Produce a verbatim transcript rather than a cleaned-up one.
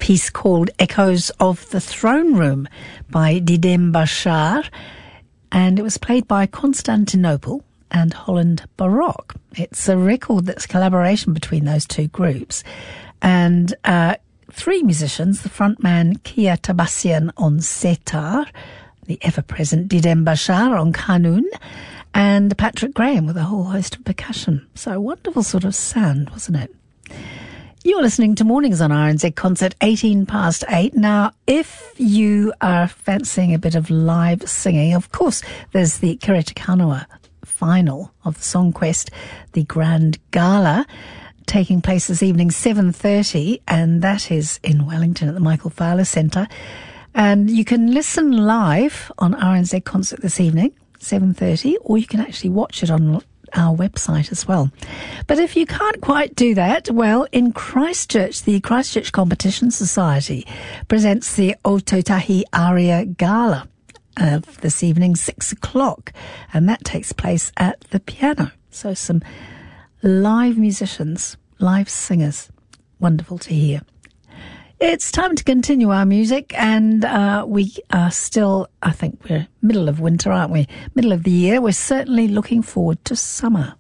piece called Echoes of the Throne Room by Didem Bashar, and it was played by Constantinople and Holland Baroque. It's a record that's a collaboration between those two groups. And uh, three musicians, the frontman Kia Tabassian on setar, the ever-present Didem Bashar on kanun, and Patrick Graham with a whole host of percussion. So a wonderful sort of sound, wasn't it? You're listening to Mornings on R N Z Concert, eighteen past eight. Now, if you are fancying a bit of live singing, of course, there's the Kira Te Kanawa final of the Song Quest, the Grand Gala, taking place this evening, seven thirty, and that is in Wellington at the Michael Fowler Centre. And you can listen live on R N Z Concert this evening, seven thirty, or you can actually watch it on our website as well. But if you can't quite do that, well, in Christchurch, the Christchurch Competition Society presents the Ototahi Aria Gala of this evening, six o'clock, and that takes place at the piano. So some live musicians, live singers. Wonderful to hear. It's time to continue our music, and uh, we are still, I think we're middle of winter, aren't we? Middle of the year. We're certainly looking forward to summer.